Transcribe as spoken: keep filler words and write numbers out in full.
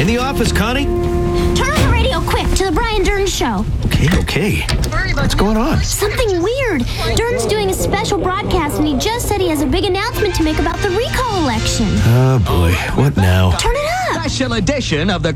In the office, Connie? Turn on the radio quick to the Brian Dern Show. Okay, okay. What's going on? Something weird. Dern's doing a special broadcast, and he just said he has a big announcement to make about the recall election. Oh, boy. What now? Turn it up. Special edition of the